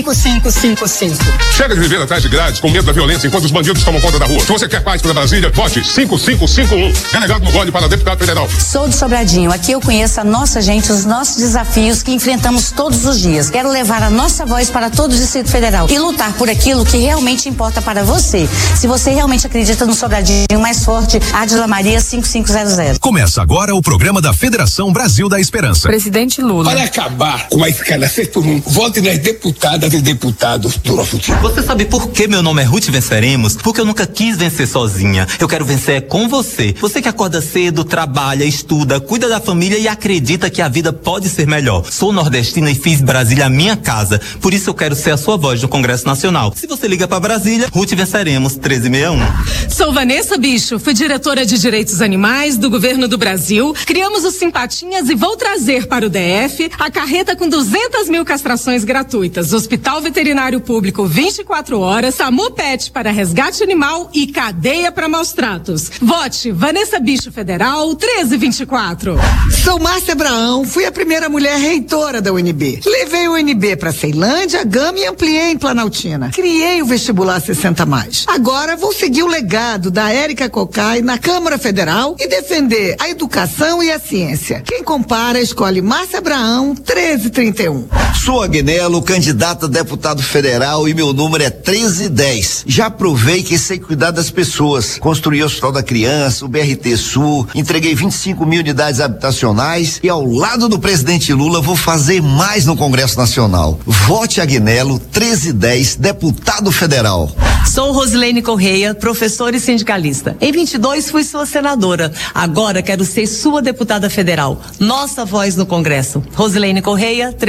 5555. Chega de viver atrás de grades com medo da violência enquanto os bandidos tomam conta da rua. Se você quer paz para Brasília, vote 5551. Delegado Lugoni para deputado federal. Sou de Sobradinho. Aqui eu conheço a nossa gente, os nossos desafios que enfrentamos todos os dias. Quero levar a nossa voz para todo o Distrito Federal e lutar por aquilo que realmente importa para você. Se você realmente acredita no Sobradinho mais forte, Adila Maria 5500. Começa agora o programa da Federação Brasil da Esperança. Presidente Lula. Para acabar com a escala 6x1, vote nas deputadas e deputados do nosso time. Você sabe por que meu nome é Ruth Venceremos? Porque eu nunca quis vencer sozinha. Eu quero vencer com você. Você que acorda cedo, trabalha, estuda, cuida da família e acredita que a vida pode ser melhor. Sou nordestina e fiz Brasília a minha casa. Por isso eu quero ser a sua voz no Congresso Nacional. Se você liga para Brasília, Ruth Venceremos 1361. Sou Vanessa Bicho, fui diretora de Direitos Animais do Governo do Brasil. Criamos o Simpatinhas e vou trazer para o DF a carreta com 200 mil castrações gratuitas, Hospital Veterinário Público 24 horas, SAMU Pet para resgate animal e cadeia para maus tratos. Vote Vanessa Bicho Federal 1324. Sou Márcia Abraão, fui a primeira mulher reitora da UNB. Levei o UNB para Ceilândia, Gama e ampliei em Planaltina. Criei o vestibular 60+. Agora vou seguir o legado da Érica Cocai na Câmara Federal e defender a educação e a ciência. Quem compara escolhe Márcia Abraão 1331. Sou Agnello, candidata a deputado federal e meu número é 1310. Já provei que sei cuidar das pessoas. Construí o Hospital da Criança, o BRT Sul, entreguei 25 mil unidades habitacionais e ao lado do presidente Lula vou fazer mais no Congresso Nacional. Vote Agnello 1310, deputado federal. Sou Rosilene Correia, professora e sindicalista. Em 22 fui sua senadora. Agora quero ser sua deputada federal. Nossa voz no Congresso. Rosilene Correia